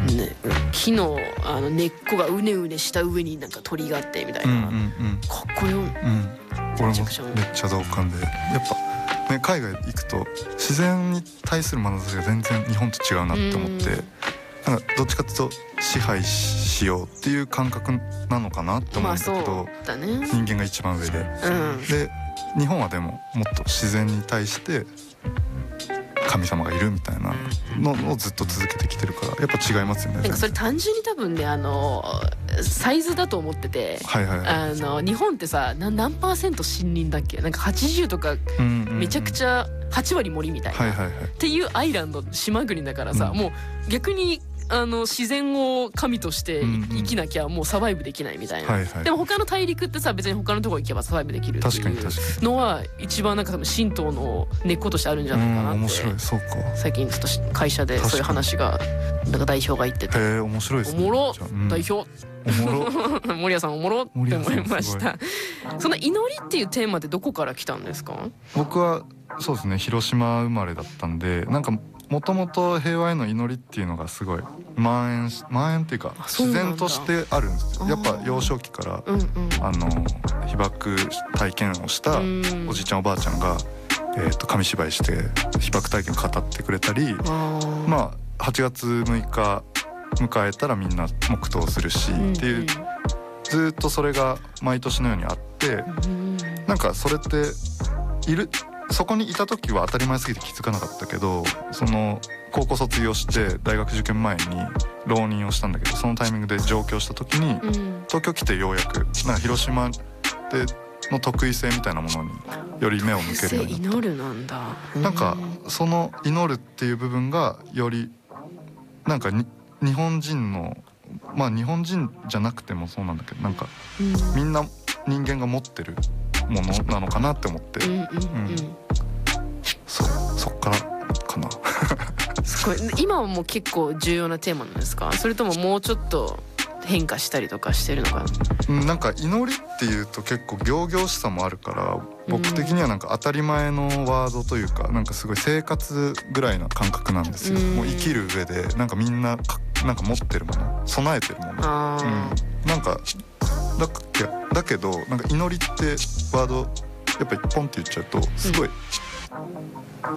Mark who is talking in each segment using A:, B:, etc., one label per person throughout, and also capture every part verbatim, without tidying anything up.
A: ね、木のあの根っこがうねうねした上になんか鳥があってみたいな、うんうんうん、かっこよ、うん、
B: 俺もめっちゃ同感で、やっぱ、ね、海外行くと自然に対する眼差しが全然日本と違うなって思って、うん、なんかどっちかっていうと支配しようっていう感覚なのかなって思うんだけど、まあそうだね、人間が一番上で、うん、で日本はでももっと自然に対して神様がいるみたいなのをずっと続けてきてるからやっぱ違いますよね。
A: なんかそれ単純に多分ねあのサイズだと思ってて、はいはいはい、あの日本ってさ何パーセント森林だっけ、なんかはちじゅうとかめちゃくちゃはちわり森みたいな、はいはいはい、っていうアイランド島国だからさ、うん、もう逆にあの自然を神として生きなきゃもうサバイブできないみたいな、うんうん、でも他の大陸ってさ別に他のところ行けばサバイブできるっていうのは一番なんか多分神道の根っことしてあるんじゃないかなって、面白い、そうか、最近ちょっと会社でそういう話がなんか代表が言ってて、へー面白いですね、おもろ、うん、代表おもろ森谷さんおもろって思いました。その祈りっていうテーマってどこから来たんですか？
B: 僕はそうですね、広島生まれだったんで、なんかもともと平和への祈りっていうのがすごい蔓延し蔓延っていうか自然としてあるんですよ。やっぱ幼少期から、うんうん、あの被爆体験をしたおじいちゃんおばあちゃんが、えー、と紙芝居して被爆体験を語ってくれたり、まあはちがつむいか迎えたらみんな黙祷するし、うんうん、っていうずっとそれが毎年のようにあって、うん、なんかそれっているそこにいた時は当たり前すぎて気づかなかったけど、その高校卒業して大学受験前に浪人をしたんだけど、そのタイミングで上京した時に、うん、東京来てようやくなんか広島での得意性みたいなものにより目を向けるようになった。
A: 祈るなんだ、うん、
B: なんかその祈るっていう部分がよりなんかに日本人のまあ日本人じゃなくてもそうなんだけど、なんか、うん、みんな人間が持ってるものなのかなって思って、うんうんうんうん、そうそっからかな
A: すごい。今はもう結構重要なテーマなんですか？それとももうちょっと変化したりとかしてるのか
B: な？なんか祈りっていうと結構仰々しさもあるから、僕的にはなんか当たり前のワードというか、なんかすごい生活ぐらいな感覚なんですよ。もう生きる上でなんかみんななんか持ってるもの、備えてるもの、うん、なんかだけだけどなんか祈りってワードやっぱりポンって言っちゃうとすごい、うん、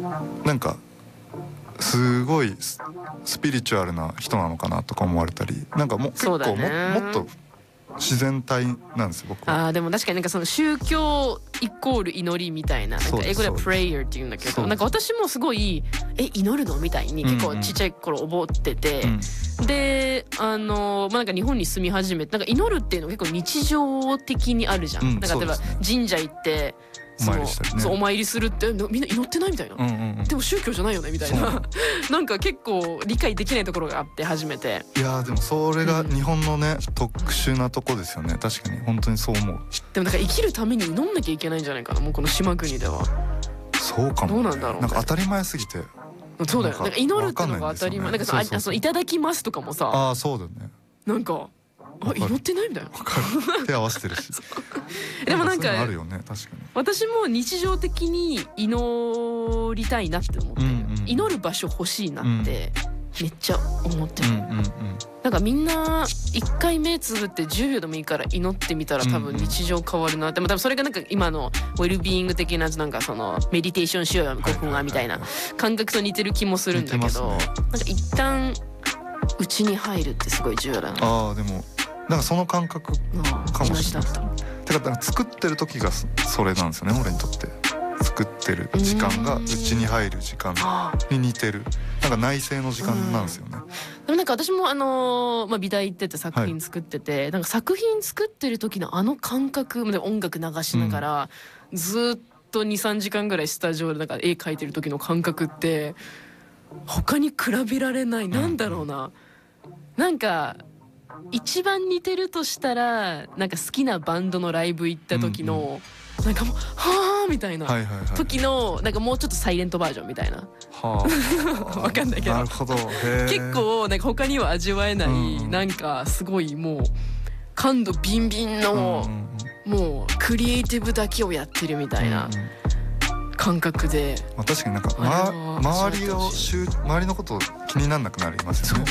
B: なんかすごいスピリチュアルな人なのかなとか思われたり、なんかも結構 も, もっと自然体なんですよ僕は。
A: あでも確かになんかその宗教イコール祈りみたい な, なんか英語ではプレイヤーっていうんだけど、なんか私もすごいえ祈るのみたいに結構ちっちゃい頃覚ってて、うん、であの、まあ、なんか日本に住み始めてなんか祈るっていうの結構日常的にあるじゃん、うん、なんか例えば神社行ってお参りしたりね、そうお参りするってみんな祈ってないみたいな、うんうんうん、でも宗教じゃないよねみたいななんか結構理解できないところがあって初めて。
B: いやでもそれが日本のね、うん、特殊なとこですよね。確かに本当にそう思う。
A: でもなんか生きるために祈んなきゃいけないんじゃないかな、もうこの島国では。
B: そうかも、ね、
A: どうなんだろう、ね、
B: なんか当たり前すぎて。
A: そうだよ、なんか祈るってのが当たり前、なんかその、そうそうそう、あ、そのいただきますとかもさ、
B: ああそうだね、
A: なんかあ祈ってないみたいな、
B: 分かる手合わせてるし
A: でもなんか
B: あるよね、確かに
A: 私も日常的に祈りたいなって思って、うんうん、祈る場所欲しいなってめっちゃ思ってる、うんうんうん、なんかみんな一回目つぶってじゅうびょうでもいいから祈ってみたら多分日常変わるなって、うんうん、でも多分それがなんか今のウェルビーイング的ななんかそのメディテーションしようよごふんはみたいな感覚と似てる気もするんだけど、ね、なんか一旦内に入るってすごい重要だな。
B: あでもなんかその感覚かもしれない。てか作ってる時がそれなんですよね、俺にとって。作ってる時間が内に入る時間に似てる、なんか内省の時間なんですよね。
A: でもなんか私もあのーまあ、美大行ってて作品作ってて、はい、なんか作品作ってる時のあの感覚で音楽流しながら、うん、ずっと にさんじかんぐらいスタジオでなんか絵描いてる時の感覚って他に比べられない、なんだろうな、なんか一番似てるとしたらなんか好きなバンドのライブ行った時の、うんうん、なんかもうはぁみたいな時のなんかもうちょっとサイレントバージョンみたいな、はあ、わかんないけど、なるほど、へ結構なんか他には味わえない、うん、なんかすごいもう感度ビンビンの、うんうん、もうクリエイティブだけをやってるみたいな、うんうん感覚で、
B: まあ、確かになんか、ま、周りを周りのこと気にならなくなりますよね。